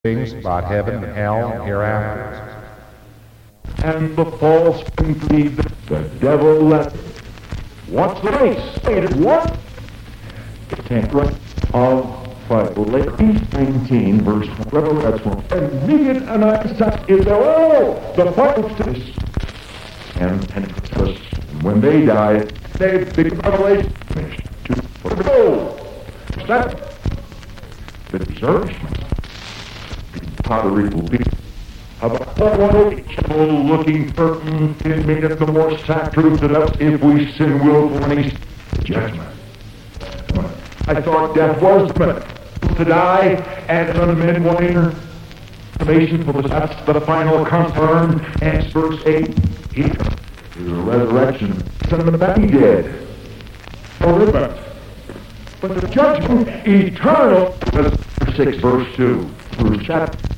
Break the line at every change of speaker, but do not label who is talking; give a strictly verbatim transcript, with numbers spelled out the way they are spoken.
things about heaven and hell and hereafter.
And the false believe the devil left. What's the race? Stated what? The tenth right of Bible. nineteen, verse one. That's one. And Megan and I is there all the Bible says. And and when they die, they big revelation to go. That the discouragement. Pottery will be about one looking for it made it the more sad truth that us if we sin willfully judgment. I thought death was the minute to die, and none of men wanting information for the that's the final confirmed and verse eight he the resurrection son of the back dead. Or but the judgment eternal, six verse two, verse chapter.